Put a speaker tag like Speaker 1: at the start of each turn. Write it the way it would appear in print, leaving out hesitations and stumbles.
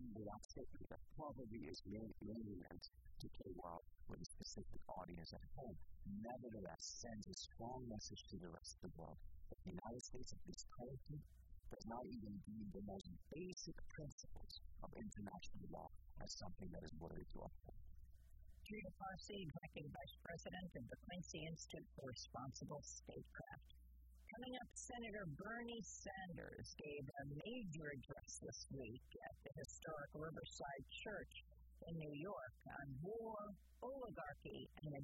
Speaker 1: to that statement that probably is mainly meant to KWOW with a specific audience at home, nevertheless sends a strong message to the rest of the world that the United States at this currently does not even view the most basic principles of international law as something that is worthy to uphold.
Speaker 2: Judah Farsi, Executive Vice President of the Quincy Institute for Responsible Statecraft. Coming up, Senator Bernie Sanders gave a major address this week at the historic Riverside Church in New York on war, oligarchy, and